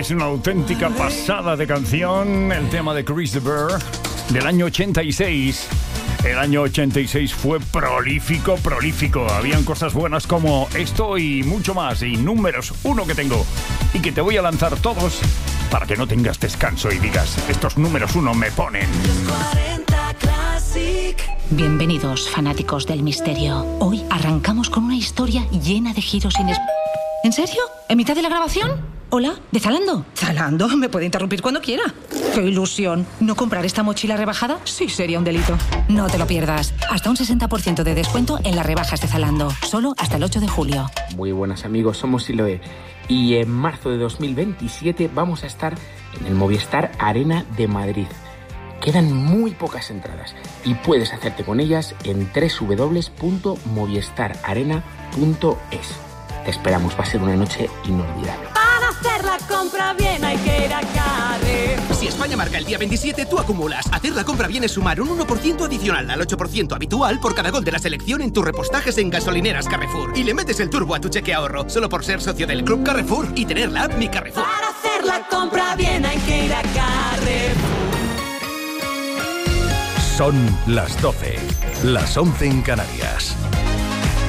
Es una auténtica pasada de canción, el tema de Chris de Burgh del año 86. El año 86 fue prolífico. Habían cosas buenas como esto y mucho más. Y números uno que tengo y que te voy a lanzar todos para que no tengas descanso y digas, estos números uno me ponen. Bienvenidos, fanáticos del misterio. Hoy arrancamos con una historia llena de giros ¿En serio? ¿En mitad de la grabación? Hola, ¿de Zalando? ¿Zalando? Me puede interrumpir cuando quiera. ¡Qué ilusión! ¿No comprar esta mochila rebajada? Sí, sería un delito. No te lo pierdas. Hasta un 60% de descuento en las rebajas de Zalando. Solo hasta el 8 de julio. Muy buenas amigos, somos Siloe. Y en marzo de 2027 vamos a estar en el Movistar Arena de Madrid. Quedan muy pocas entradas y puedes hacerte con ellas en www.movistararena.es. Te esperamos, va a ser una noche inolvidable. Para hacer la compra bien hay que ir a Carrefour. Si España marca el día 27, tú acumulas. Hacer la compra bien es sumar un 1% adicional al 8% habitual por cada gol de la selección en tus repostajes en gasolineras Carrefour. Y le metes el turbo a tu cheque ahorro, solo por ser socio del Club Carrefour y tener la app Mi Carrefour. Para hacer la compra bien hay que ir a Carrefour. Son las 12, las 11 en Canarias.